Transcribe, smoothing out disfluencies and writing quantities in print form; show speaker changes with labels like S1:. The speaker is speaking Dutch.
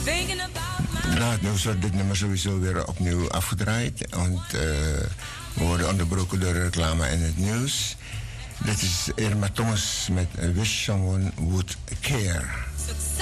S1: Na het nieuws wordt dit nummer sowieso weer opnieuw afgedraaid. Want we worden onderbroken door de reclame en het nieuws. Dit is Irma Thomas met Wish Someone Would Care.